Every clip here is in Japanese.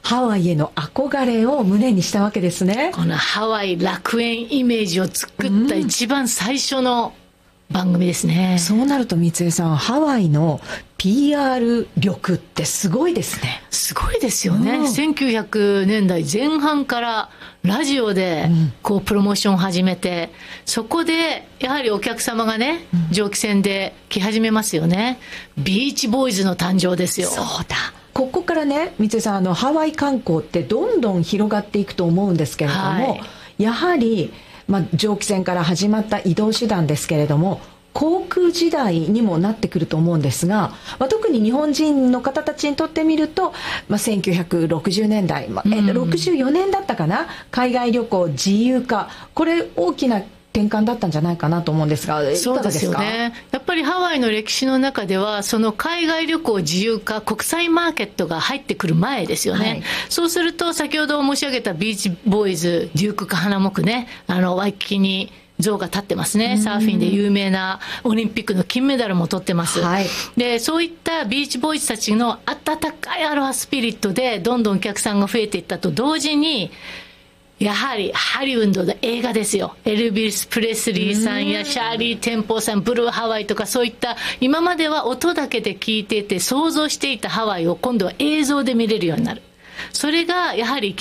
ハワイへの憧れを胸にしたわけですね。 このハワイ楽園イメージを作った一番最初の番組ですね。 そうなると三江さん、ハワイの PR 力ってすごいですね。 すごいですよね。1900年代前半からラジオでこうプロモーションを始めて、そこでやはりお客様がね、蒸気船で来始めますよね。ビーチボーイズの誕生ですよ。 そうだ。ここからね、三江さん、ハワイ観光ってどんどん広がっていくと思うんですけれども、やはり蒸気船から始まった移動手段ですけれども、航空時代にもなってくると思うんですが、特に日本人の方たちにとってみると、1960年代、64年だったかな、海外旅行自由化、これ大きな転換だったんじゃないかなと思うんですが、いかがですか？ そうですよね。やっぱりハワイの歴史の中では、その海外旅行自由化、国際マーケットが入ってくる前ですよね。そうすると、先ほど申し上げたビーチボーイズ、デュークか花木ね、ワイキキに像が立ってますね。サーフィンで有名なオリンピックの金メダルも取ってます。で、そういったビーチボーイズたちの温かいアロハスピリットで、どんどんお客さんが増えていったと同時に、やはりハリウッドの映画ですよ。エルビス・プレスリーさんやシャーリー・テンポーさん、ブルーハワイとか、そういった今までは音だけで聞いていて想像していたハワイを今度は映像で見れるようになる。それがやはり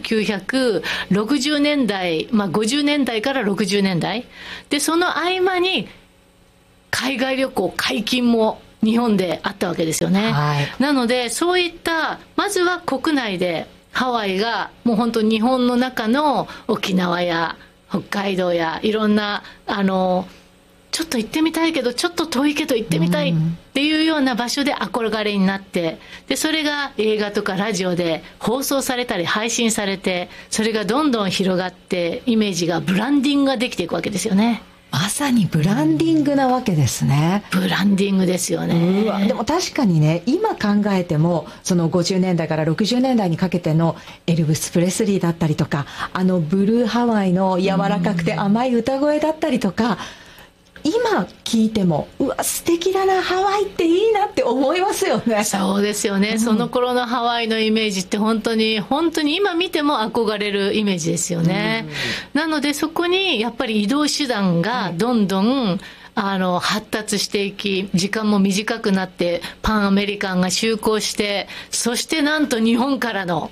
1960年代、50年代から60年代で、その合間に海外旅行解禁も日本であったわけですよね。なのでそういったまずは国内でハワイがもう本当に日本の中の沖縄や北海道やいろんなちょっと行ってみたいけどちょっと遠いけど行ってみたいっていうような場所で憧れになって、でそれが映画とかラジオで放送されたり配信されて、それがどんどん広がってイメージがブランディングができていくわけですよね。 まさにブランディングなわけですね。 ブランディングですよね。 でも確かにね、今考えてもその50年代から60年代にかけてのエルヴィス・プレスリーだったりとか、ブルーハワイの柔らかくて甘い歌声だったりとか、今聞いてもうわ素敵だな、ハワイっていいなって思いますよね。 そうですよね、その頃のハワイのイメージって本当に今見ても憧れるイメージですよね。なのでそこにやっぱり移動手段がどんどん発達していき、時間も短くなってパンアメリカンが就航して、そしてなんと日本からの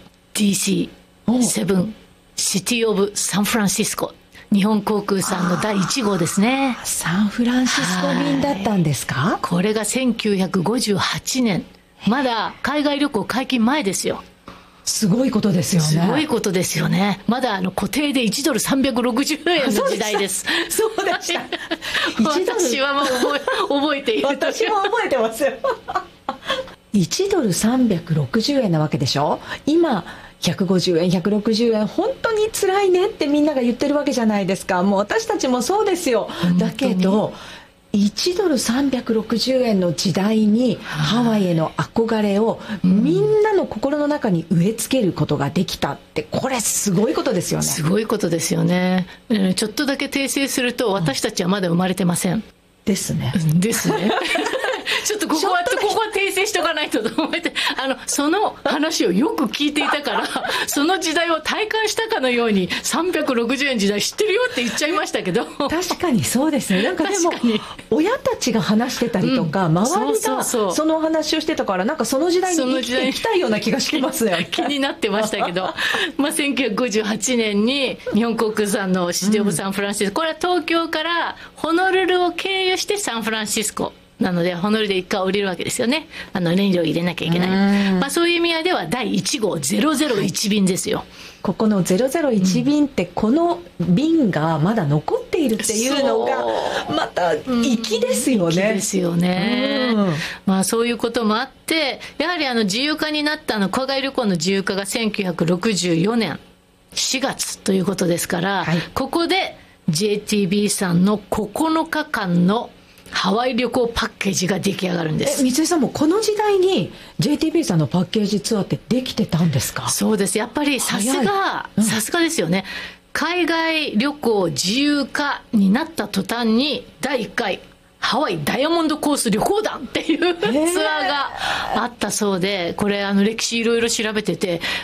DC7 シティオブサンフランシスコ、日本航空さんの第1号ですね。 サンフランシスコ便だったんですか？ これが1958年、まだ海外旅行解禁前ですよ。 すごいことですよね。 すごいことですよね。まだ固定で1ドル360円の時代です。 そうでした。 私はもう覚えている。 私も覚えてますよ。1ドル360円なわけでしょ。今150円160円本当に辛いねってみんなが言ってるわけじゃないですか。もう私たちもそうですよ。だけど1ドル360円の時代にハワイへの憧れをみんなの心の中に植え付けることができたって、これすごいことですよね。 すごいことですよね。ちょっとだけ訂正すると、私たちはまだ生まれてません。 ですね。 ですね。ちょっとここは訂正しとかないとと思って、その話をよく聞いていたから、その時代を体感したかのように360円時代知ってるよって言っちゃいましたけど。 確かにそうですね。なんかでも親たちが話してたりとか、周りがその話をしてたから、なんかその時代に生きていきたいような気がしますね。 気になってましたけど、1958年に日本航空さんのシティオブサンフランシスコ、これは東京からホノルルを経由してサンフランシスコなので、ホノルルで一回降りるわけですよね。燃料入れなきゃいけない。そういう意味合いでは第1号001便ですよ。 ここの001便って、この便がまだ残っているっていうのがまた粋ですよね。 粋ですよね。そういうこともあって、やはり自由化になった海外旅行の自由化が1964年4月ということですから、ここで JTB さんの9日間のハワイ旅行パッケージが出来上がるんです。 三井さんもこの時代に JTB さんのパッケージツアーってできてたんですか？ そうです。やっぱりさすがですよね。海外旅行自由化になった途端に第1回ハワイダイヤモンドコース旅行団っていうツアーがあったそうで、これ歴史いろいろ調べてて、